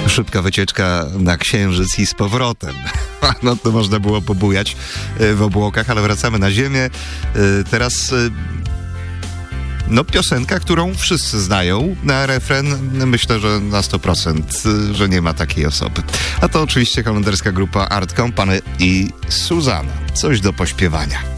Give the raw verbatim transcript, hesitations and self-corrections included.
Szybka wycieczka na Księżyc i z powrotem. No to można było pobujać w obłokach, ale wracamy na ziemię. Teraz no piosenka, którą wszyscy znają, na refren myślę, że na sto procent, że nie ma takiej osoby. A to oczywiście holenderska grupa Art Company i Susanna. Coś do pośpiewania.